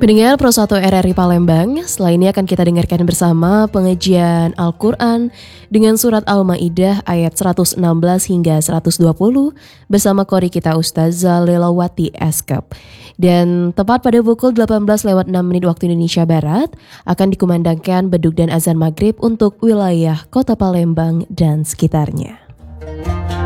Pendengar Pro 1 RRI Palembang, setelah ini akan kita dengarkan bersama pengajian Al-Quran dengan surat Al-Ma'idah ayat 116 hingga 120 bersama Qori kita Ustazah Lelawati Eskep. Dan tepat pada pukul 18:06 waktu Indonesia Barat akan dikumandangkan beduk dan azan maghrib untuk wilayah Kota Palembang dan sekitarnya.